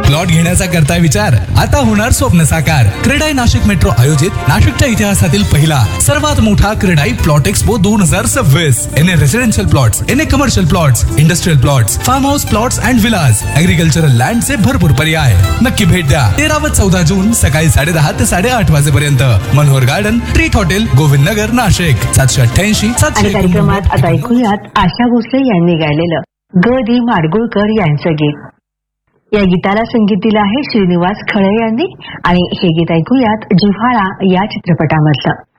Plot घेण्याचा करताय विचार? आता होणार स्वप्न साकार. क्रेडाई नाशिक मेट्रो आयोजित नाशिकच्या इतिहासातील पहिला सर्वात मोठा क्रेडाई प्लॉट एक्सपो 2026. एने रेसिडेन्शियल प्लॉट्स, एने commercial plots, industrial plots, form house plots and Vilas, agricultural लँडचे भरपूर पर्याय. नक्की भेट द्या. 13 व 14 जून सकाळी 10:30 ते 8:30 वाजेपर्यंत. Manohar garden, treat hotel, Govind Nagar, Nashik. 788 आणि कार्यक्रमात आता ऐकूयात आशा भोसले यांनी गायलेलं ग दी माडगुळकर यांचं गीत. या गीताला संगीत दिलं आहे श्रीनिवास खळे यांनी आणि हे गीत ऐकूयात जिव्हाळा या चित्रपटामधलं.